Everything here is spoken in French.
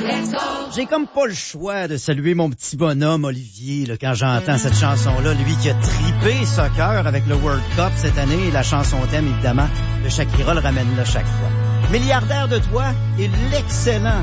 J'ai comme pas le choix de saluer mon petit bonhomme Olivier là, quand j'entends cette chanson-là. Lui qui a tripé soccer avec le World Cup cette année et la chanson thème, évidemment, de Shakira le ramène là chaque fois. Milliardaire de toi et l'excellent